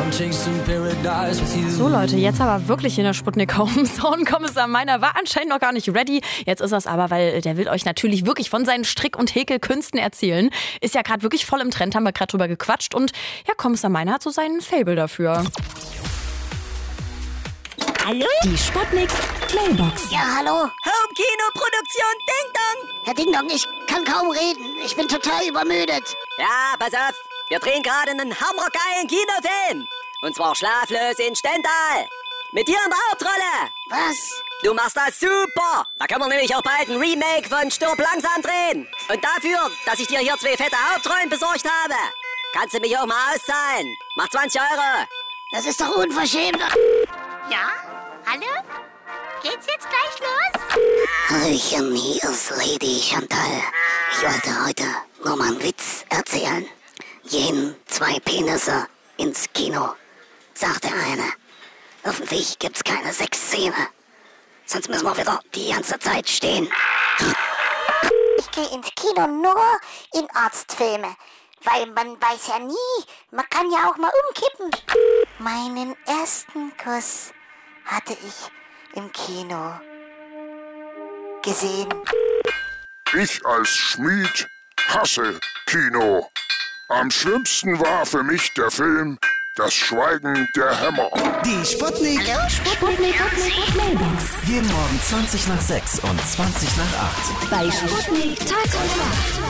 So Leute, jetzt aber wirklich in der Sputnik Home. Kommissar Meiner war anscheinend noch gar nicht ready. Jetzt ist das aber, weil der will euch natürlich wirklich von seinen Strick- und Häkelkünsten erzählen. Ist ja gerade wirklich voll im Trend, haben wir gerade drüber gequatscht. Und ja, Kommissar Meiner hat so seinen Faible dafür. Hallo? Die Sputnik Mailbox. Ja, hallo? Home-Kino-Produktion Ding Dong. Herr Ding Dong, ich kann kaum reden. Ich bin total übermüdet. Ja, pass auf. Wir drehen gerade einen hammergeilen Kinofilm. Und zwar Schlaflos in Stendal. Mit dir in der Hauptrolle. Was? Du machst das super. Da können wir nämlich auch bald ein Remake von Stirb langsam drehen. Und dafür, dass ich dir hier 2 fette Hauptrollen besorgt habe, kannst du mich auch mal auszahlen. Mach 20 €. Das ist doch unverschämt. Ja? Hallo? Geht's jetzt gleich los? Hallöchen, hier ist Lady Chantal. Ich wollte heute nur mal einen Witz erzählen. Gehen 2 Penisse ins Kino, sagt der eine. Hoffentlich gibt's keine Sexszene. Sonst müssen wir wieder die ganze Zeit stehen. Ich gehe ins Kino nur in Arztfilme. Weil man weiß ja nie, man kann ja auch mal umkippen. Meinen ersten Kuss hatte ich im Kino gesehen. Ich als Schmied hasse Kino. Am schlimmsten war für mich der Film Das Schweigen der Hämmer. Die Sputnik. Hallo, Sputnik. Mailbox. Jeden Morgen 20 nach 6 und 20 nach 8. Bei Sputnik Tag und Nacht.